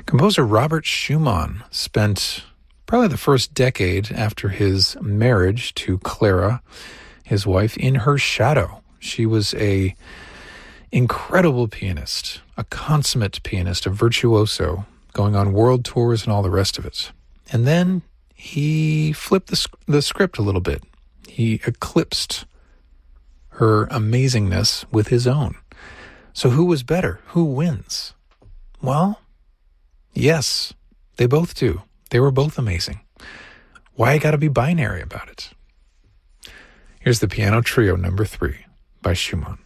Composer Robert Schumann spent probably the first decade after his marriage to Clara, his wife, in her shadow. She was a incredible pianist, a consummate pianist, a virtuoso, going on world tours and all the rest of it. And then he flipped the script a little bit. He eclipsed her amazingness with his own. So who was better? Who wins? Well, yes, they both do. They were both amazing. Why you gotta be binary about it? Here's the Piano Trio number 3 by Schumann.